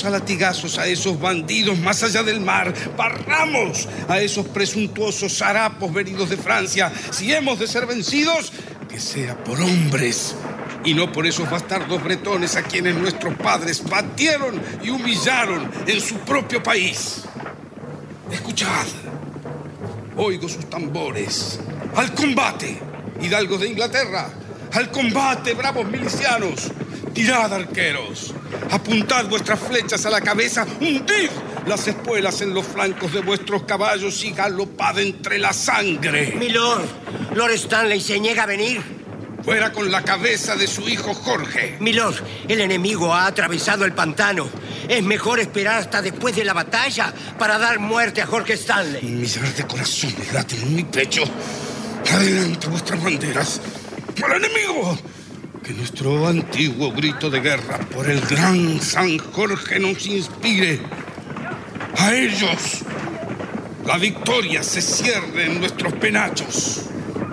a latigazos a esos bandidos más allá del mar. Barramos a esos presuntuosos harapos venidos de Francia. Si hemos de ser vencidos, que sea por hombres y no por esos bastardos bretones a quienes nuestros padres batieron y humillaron en su propio país. Escuchad. Oigo sus tambores. ¡Al combate, hidalgos de Inglaterra! ¡Al combate, bravos milicianos! ¡Tirad, arqueros! Apuntad vuestras flechas a la cabeza, hundid las espuelas en los flancos de vuestros caballos y galopad entre la sangre. Milord, Lord Stanley se niega a venir. Fuera con la cabeza de su hijo Jorge. Milord, el enemigo ha atravesado el pantano. Es mejor esperar hasta después de la batalla para dar muerte a Jorge Stanley. Millares de corazones laten en mi pecho. Adelante vuestras banderas. ¡Al enemigo! Que nuestro antiguo grito de guerra por el gran San Jorge nos inspire. ¡A ellos! La victoria se cierne en nuestros penachos.